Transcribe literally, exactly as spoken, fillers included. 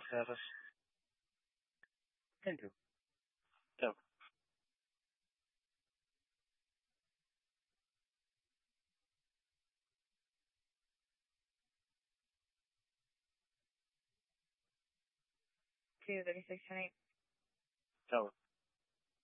gracias. Thank you. Ciao. two thirty-six ten eight. Ciao.